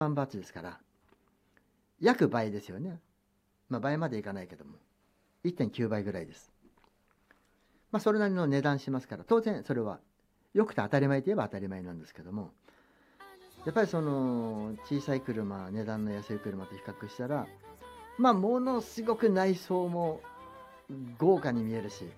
万バーツですから約倍ですよね。倍までいかないけども 1.9 倍ぐらいです。それなりの値段しますから、当然それはよくて当たり前といえば当たり前なんですけども、やっぱりその小さい車、値段の安い車と比較したら、ものすごく内装も豪華に見えるし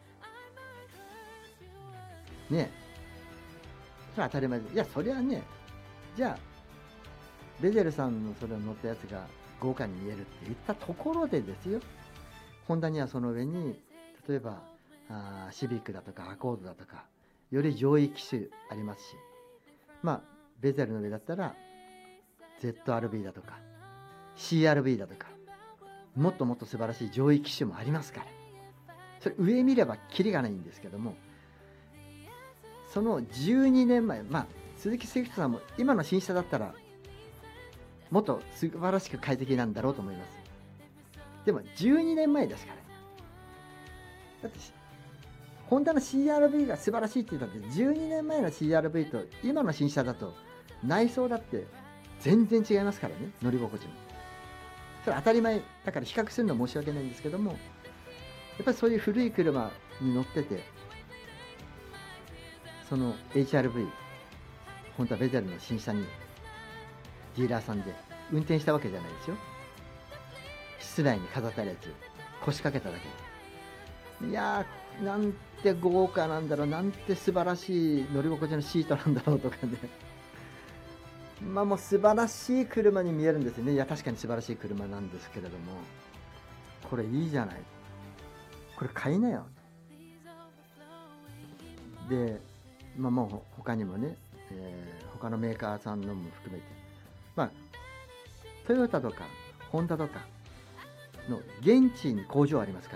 ね。それは当たり前で、いやそりゃね、じゃあベゼルさんのそれを乗ったやつが豪華に見えるって言ったところでですよ、ホンダにはその上に例えばシビックだとかアコードだとかより上位機種ありますし、ベゼルの上だったら ZRV だとか CRV だとか、もっともっと素晴らしい上位機種もありますから、それ上見ればキリがないんですけども、その12年前、鈴木スイフトさんも今の新車だったらもっと素晴らしく快適なんだろうと思います。でも12年前ですから、だってホンダの CRV が素晴らしいって言ったって12年前の CRV と今の新車だと内装だって全然違いますからね、乗り心地も。それ当たり前だから比較するのは申し訳ないんですけども、やっぱりそういう古い車に乗ってて、その HRV 本当はベゼルの新車にディーラーさんで運転したわけじゃないですよ。室内に飾ってあるやつ腰掛けただけで、いやーなんて豪華なんだろう、なんて素晴らしい乗り心地のシートなんだろうとかねもう素晴らしい車に見えるんですよね。いや確かに素晴らしい車なんですけれども、これいいじゃない、これ買いなよで、もう他にもね、他のメーカーさんのも含めて、トヨタとかホンダとかの現地に工場ありますから、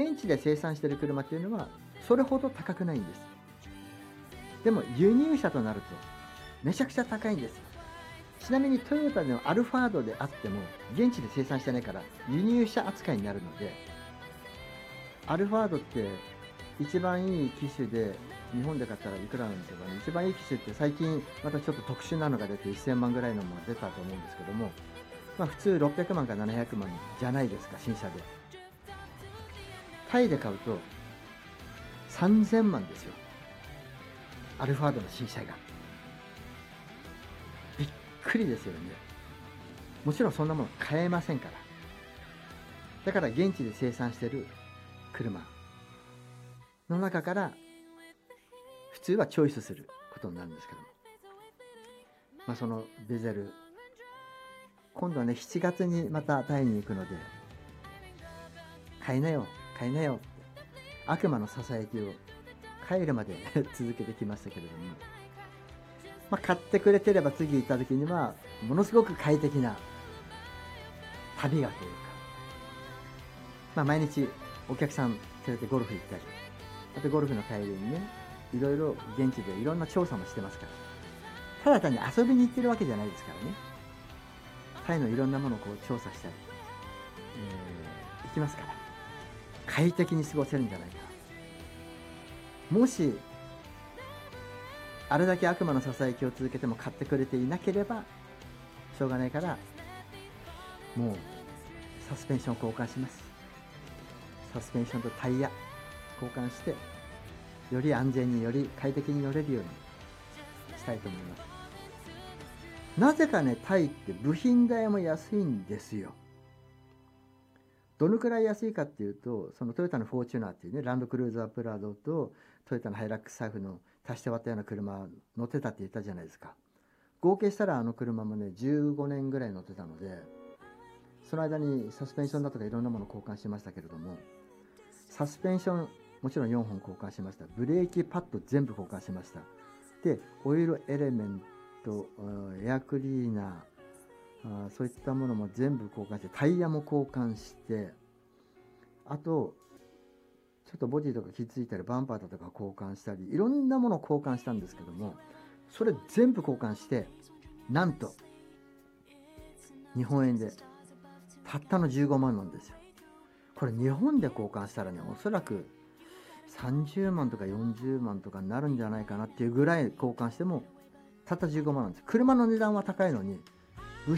現地で生産している車っていうのはそれほど高くないんです。でも輸入車となるとめちゃくちゃ高いんです。ちなみにトヨタのアルファードであっても現地で生産してないから輸入車扱いになるので、アルファードって一番いい機種で日本で買ったらいくらなんでしょうかね。一番いい機種って最近またちょっと特殊なのが出て1000万ぐらいのも出たと思うんですけども、普通600万か700万じゃないですか、新車で。タイで買うと3000万ですよ、アルファードの新車が。びっくりですよね。もちろんそんなもの買えませんから。だから現地で生産している車の中から普通はチョイスすることになるんですけども、そのベゼル今度はね7月にまたタイに行くので、買いなよ買いなよって悪魔のささやきを帰るまで続けてきましたけれども、買ってくれてれば次行った時にはものすごく快適な旅がというか、毎日お客さん連れてゴルフ行ったり、あとゴルフの帰りにねいろいろ現地でいろんな調査もしてますから、ただ単に遊びに行ってるわけじゃないですからね。タイのいろんなものをこう調査したり、行きますから快適に過ごせるんじゃないか。もしあれだけ悪魔のささやきを続けても買ってくれていなければしょうがないから、もうサスペンション交換します。サスペンションとタイヤ交換してより安全により快適に乗れるようにしたいと思います。なぜかね、タイって部品代も安いんですよ。どのくらい安いかっていうと、そのトヨタのフォーチュナーっていうね、ランドクルーザープラドとトヨタのハイラックスサーフの足して割ったような車乗ってたって言ったじゃないですか。合計したらあの車もね15年ぐらい乗ってたので、その間にサスペンションだとかいろんなもの交換しましたけれども、サスペンションもちろん4本交換しました。ブレーキパッド全部交換しました。でオイルエレメント、エアクリーナー、そういったものも全部交換して、タイヤも交換して、あとちょっとボディとか傷ついたりバンパーだとか交換したりいろんなものを交換したんですけども、それ全部交換してなんと日本円でたったの15万なんですよ。これ日本で交換したらね、おそらく30万とか40万とかになるんじゃないかなっていうぐらい交換してもたった15万なんです。車の値段は高いのに